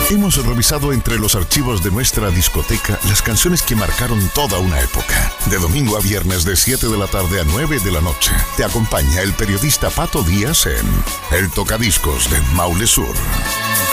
Hemos revisado entre los archivos de nuestra discoteca las canciones que marcaron toda una época. De domingo a viernes de 7 de la tarde a 9 de la noche, te acompaña el periodista Pato Díaz en El Tocadiscos de Maule Sur.